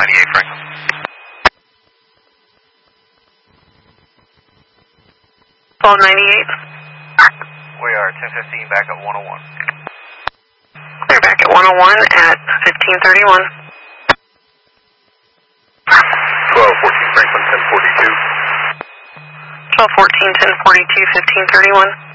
1298 Franklin. We are 1015 back at 101. Clear back at 101 at 1531. 1214 Franklin 1042. 1214, 1042, 1531.